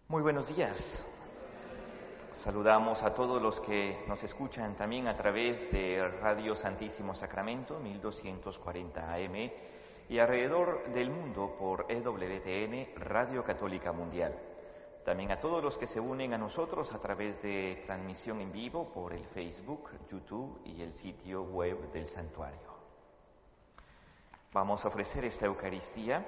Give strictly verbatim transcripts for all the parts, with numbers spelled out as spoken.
Muy buenos días. Saludamos a todos los que nos escuchan también a través de Radio Santísimo Sacramento, mil doscientos cuarenta A M, y alrededor del mundo por E W T N, Radio Católica Mundial. También a todos los que se unen a nosotros a través de transmisión en vivo por el Facebook, YouTube y el sitio web del santuario. Vamos a ofrecer esta Eucaristía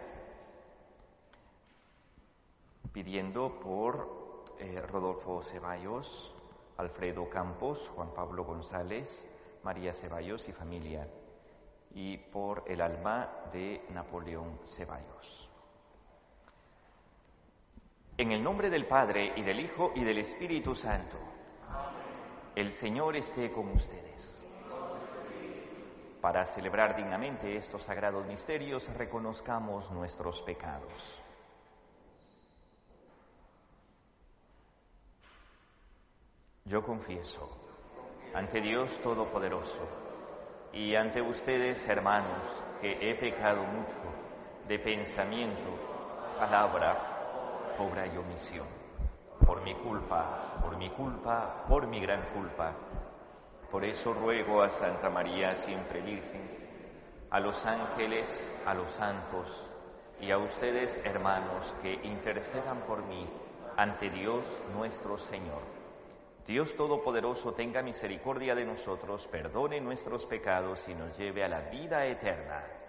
pidiendo por eh, Rodolfo Ceballos, Alfredo Campos, Juan Pablo González, María Ceballos y familia, y por el alma de Napoleón Ceballos. En el nombre del Padre, y del Hijo, y del Espíritu Santo. Amén. El Señor esté con ustedes. Para celebrar dignamente estos sagrados misterios, reconozcamos nuestros pecados. Yo confieso ante Dios Todopoderoso y ante ustedes, hermanos, que he pecado mucho de pensamiento, palabra, obra y omisión. Por mi culpa, por mi culpa, por mi gran culpa. Por eso ruego a Santa María, siempre Virgen, a los ángeles, a los santos y a ustedes, hermanos, que intercedan por mí ante Dios nuestro Señor. Dios Todopoderoso tenga misericordia de nosotros, perdone nuestros pecados y nos lleve a la vida eterna.